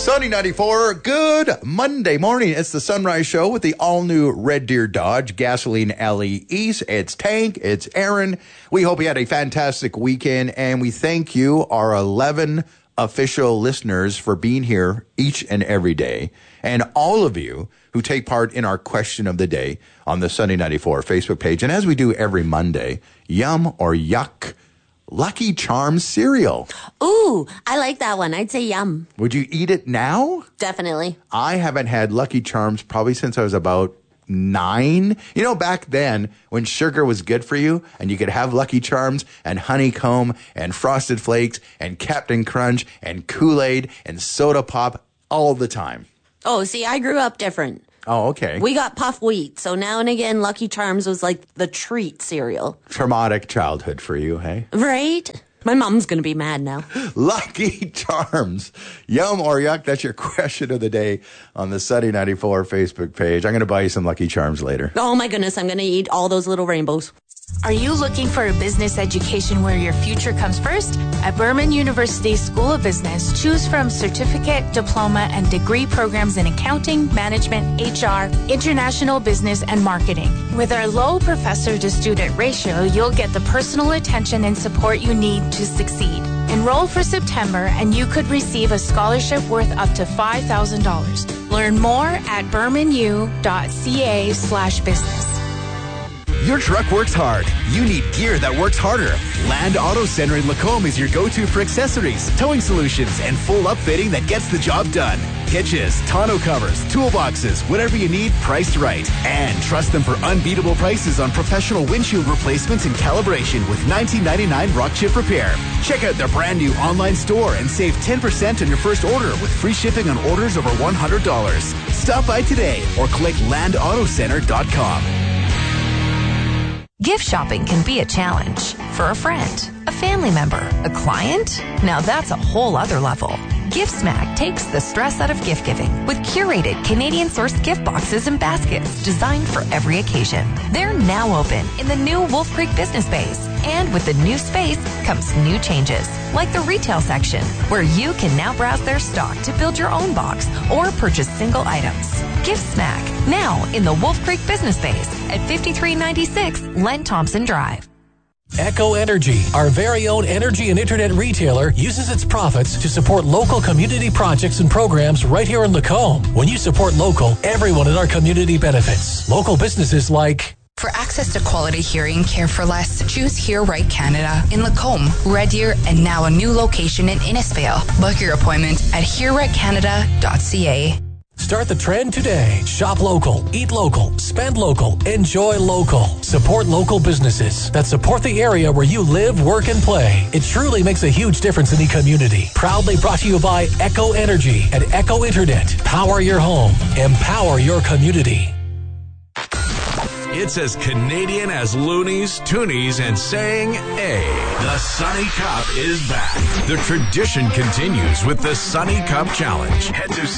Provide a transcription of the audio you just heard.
Sunny 94, good Monday morning. It's the Sunrise Show with the all-new Red Deer Dodge Gasoline LEs. It's Tank, it's Aaron. We hope you had a fantastic weekend, and we thank you, our 11 official listeners, for being here each and every day, and all of you who take part in our question of the day on the Sunny 94 Facebook page. And as we do every Monday, yum or yuck, Lucky Charms cereal. Ooh, I like that one. I'd say yum. Would you eat it now? Definitely. I haven't had Lucky Charms probably since I was about 9. You know, back then when sugar was good for you and you could have Lucky Charms and honeycomb and Frosted Flakes and Captain Crunch and Kool-Aid and soda pop all the time. Oh, see, I grew up different. Oh, okay. We got puff wheat, so now and again, Lucky Charms was like the treat cereal. Traumatic childhood for you, hey? Right? My mom's going to be mad now. Lucky Charms. Yum or yuck? That's your question of the day on the Sunny 94 Facebook page. I'm going to buy you some Lucky Charms later. Oh my goodness, I'm going to eat all those little rainbows. Are you looking for a business education where your future comes first? At Berman University School of Business, choose from certificate, diploma, and degree programs in accounting, management, HR, international business, and marketing. With our low professor-to-student ratio, you'll get the personal attention and support you need to succeed. Enroll for September, and you could receive a scholarship worth up to $5,000. Learn more at bermanu.ca/business. Your truck works hard. You need gear that works harder. Land Auto Center in Lacombe is your go-to for accessories, towing solutions, and full upfitting that gets the job done. Hitches, tonneau covers, toolboxes, whatever you need, priced right. And trust them for unbeatable prices on professional windshield replacements and calibration with $19.99 rock chip repair. Check out their brand new online store and save 10% on your first order with free shipping on orders over $100. Stop by today or click landautocenter.com. Gift shopping can be a challenge for a friend, a family member, a client. Now that's a whole other level. GiftSmack takes the stress out of gift giving with curated Canadian-sourced gift boxes and baskets designed for every occasion. They're now open in the new Wolf Creek Business Space. And with the new space comes new changes, like the retail section, where you can now browse their stock to build your own box or purchase single items. GiftSmack, now in the Wolf Creek Business Space at 5396 Len Thompson Drive. Echo Energy, our very own energy and internet retailer, uses its profits to support local community projects and programs right here in Lacombe. When you support local, everyone in our community benefits. Local businesses like... For access to quality hearing care for less, choose Hear Right Canada in Lacombe, Red Deer, and now a new location in Innisfail. Book your appointment at hearrightcanada.ca. Start the trend today. Shop local, eat local, spend local, enjoy local. Support local businesses that support the area where you live, work, and play. It truly makes a huge difference in the community. Proudly brought to you by Echo Energy and Echo Internet. Power your home. Empower your community. It's as Canadian as loonies, toonies, and saying A. The Sunny Cup is back. The tradition continues with the Sunny Cup Challenge. Head to